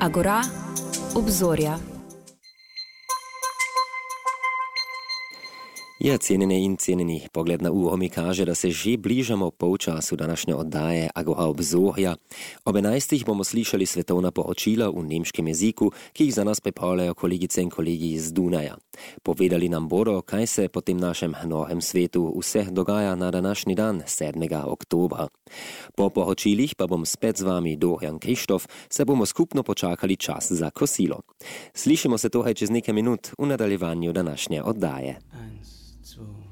Agora, obzorja. Ja, cijenine in cijenini, pogled na uho mi kaže, da se že bližamo polčasu današnje oddaje Agora obzorja. Ob 11. bomo slišali svetovna poročila v nemškem jeziku, ki jih za nas pripravljajo kolegice in kolegi iz Dunaja. Povedali nam bodo, kaj se po tem našem novem svetu vse dogaja na današnji dan, 7. oktobra. Po poročilih pa bom spet z vami, Dorian Krištof, se bomo skupno počakali čas za kosilo. Slišimo se torej čez nekaj minut v nadaljevanju današnje oddaje. 1, 2